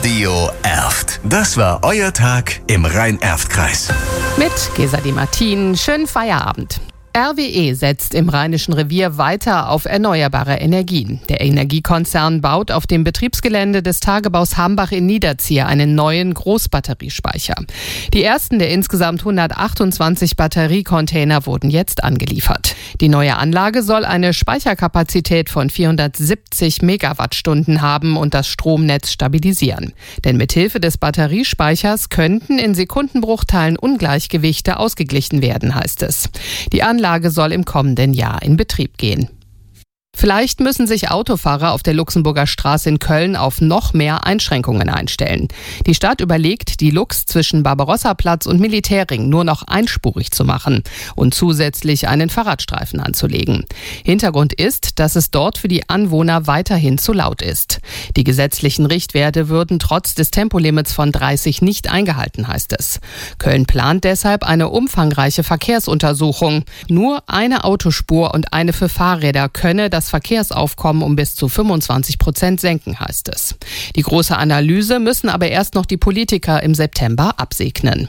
Radio Erft. Das war euer Tag im Rhein-Erft-Kreis. Mit Gesa Di Martin. Schönen Feierabend. RWE setzt im Rheinischen Revier weiter auf erneuerbare Energien. Der Energiekonzern baut auf dem Betriebsgelände des Tagebaus Hambach in Niederzier einen neuen Großbatteriespeicher. Die ersten der insgesamt 128 Batteriecontainer wurden jetzt angeliefert. Die neue Anlage soll eine Speicherkapazität von 470 Megawattstunden haben und das Stromnetz stabilisieren. Denn mithilfe des Batteriespeichers könnten in Sekundenbruchteilen Ungleichgewichte ausgeglichen werden, heißt es. Die Anlage soll im kommenden Jahr in Betrieb gehen. Vielleicht müssen sich Autofahrer auf der Luxemburger Straße in Köln auf noch mehr Einschränkungen einstellen. Die Stadt überlegt, die Lux zwischen Barbarossa-Platz und Militärring nur noch einspurig zu machen und zusätzlich einen Fahrradstreifen anzulegen. Hintergrund ist, dass es dort für die Anwohner weiterhin zu laut ist. Die gesetzlichen Richtwerte würden trotz des Tempolimits von 30 nicht eingehalten, heißt es. Köln plant deshalb eine umfangreiche Verkehrsuntersuchung. Nur eine Autospur und eine für Fahrräder könne das Verkehrsaufkommen um bis zu 25% senken, heißt es. Die große Analyse müssen aber erst noch die Politiker im September absegnen.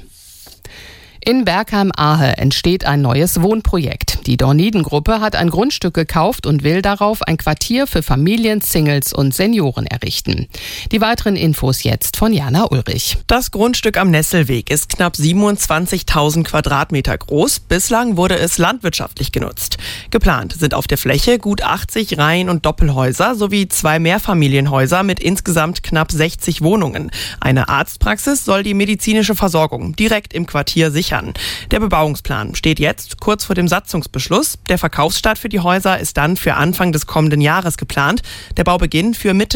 In Bergheim-Ahe entsteht ein neues Wohnprojekt. Die Dorniden-Gruppe hat ein Grundstück gekauft und will darauf ein Quartier für Familien, Singles und Senioren errichten. Die weiteren Infos jetzt von Jana Ulrich. Das Grundstück am Nesselweg ist knapp 27.000 Quadratmeter groß. Bislang wurde es landwirtschaftlich genutzt. Geplant sind auf der Fläche gut 80 Reihen- und Doppelhäuser sowie 2 Mehrfamilienhäuser mit insgesamt knapp 60 Wohnungen. Eine Arztpraxis soll die medizinische Versorgung direkt im Quartier sichern. Der Bebauungsplan steht jetzt kurz vor dem Satzungsbeschluss. Der Verkaufsstart für die Häuser ist dann für Anfang des kommenden Jahres geplant. Der Baubeginn für Mitte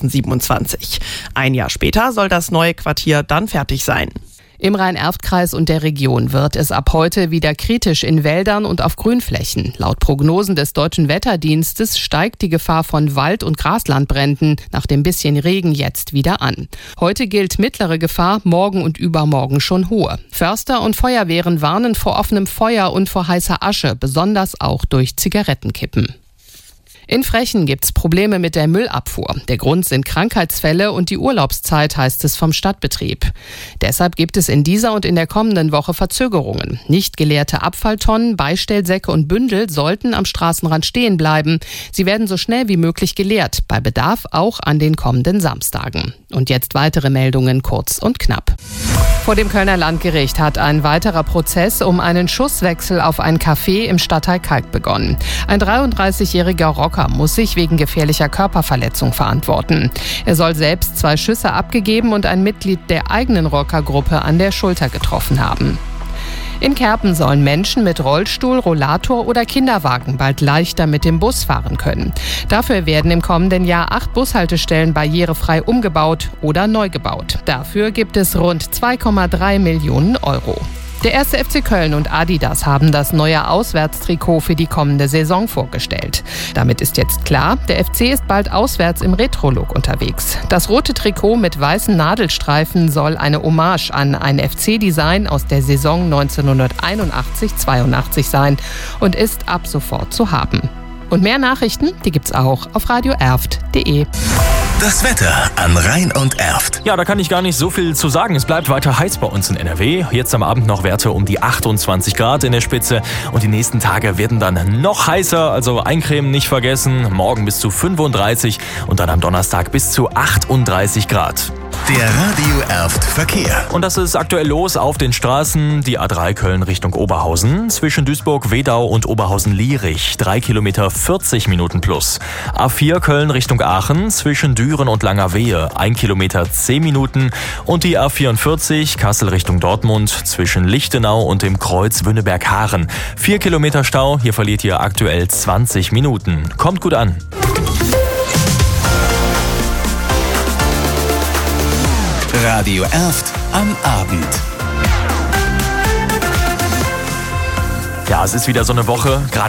2027. Ein Jahr später soll das neue Quartier dann fertig sein. Im Rhein-Erft-Kreis und der Region wird es ab heute wieder kritisch in Wäldern und auf Grünflächen. Laut Prognosen des Deutschen Wetterdienstes steigt die Gefahr von Wald- und Graslandbränden nach dem bisschen Regen jetzt wieder an. Heute gilt mittlere Gefahr, morgen und übermorgen schon hohe. Förster und Feuerwehren warnen vor offenem Feuer und vor heißer Asche, besonders auch durch Zigarettenkippen. In Frechen gibt's Probleme mit der Müllabfuhr. Der Grund sind Krankheitsfälle und die Urlaubszeit, heißt es vom Stadtbetrieb. Deshalb gibt es in dieser und in der kommenden Woche Verzögerungen. Nicht geleerte Abfalltonnen, Beistellsäcke und Bündel sollten am Straßenrand stehen bleiben. Sie werden so schnell wie möglich geleert, bei Bedarf auch an den kommenden Samstagen. Und jetzt weitere Meldungen kurz und knapp. Vor dem Kölner Landgericht hat ein weiterer Prozess um einen Schusswechsel auf ein Café im Stadtteil Kalk begonnen. Ein 33-jähriger Rocker muss sich wegen gefährlicher Körperverletzung verantworten. Er soll selbst 2 Schüsse abgegeben und ein Mitglied der eigenen Rockergruppe an der Schulter getroffen haben. In Kerpen sollen Menschen mit Rollstuhl, Rollator oder Kinderwagen bald leichter mit dem Bus fahren können. Dafür werden im kommenden Jahr 8 Bushaltestellen barrierefrei umgebaut oder neu gebaut. Dafür gibt es rund 2,3 Millionen Euro. Der 1. FC Köln und Adidas haben das neue Auswärtstrikot für die kommende Saison vorgestellt. Damit ist jetzt klar, der FC ist bald auswärts im Retro-Look unterwegs. Das rote Trikot mit weißen Nadelstreifen soll eine Hommage an ein FC-Design aus der Saison 1981-82 sein und ist ab sofort zu haben. Und mehr Nachrichten, die gibt's auch auf radioerft.de. Das Wetter an Rhein und Erft. Ja, da kann ich gar nicht so viel zu sagen. Es bleibt weiter heiß bei uns in NRW. Jetzt am Abend noch Werte um die 28 Grad in der Spitze. Und die nächsten Tage werden dann noch heißer. Also eincremen nicht vergessen. Morgen bis zu 35 und dann am Donnerstag bis zu 38 Grad. Der Radio Erft Verkehr. Und das ist aktuell los auf den Straßen. Die A3 Köln Richtung Oberhausen. Zwischen Duisburg, Wedau und Oberhausen-Lierich. 3 Kilometer 40 Minuten plus. A4 Köln Richtung Aachen. Zwischen Düren und Langerwehe. 1 Kilometer 10 Minuten. Und die A44 Kassel Richtung Dortmund. Zwischen Lichtenau und dem Kreuz Wünneberg-Haaren. 4 Kilometer Stau. Hier verliert ihr aktuell 20 Minuten. Kommt gut an. Radio Erft am Abend. Ja, es ist wieder so eine Woche. Gerade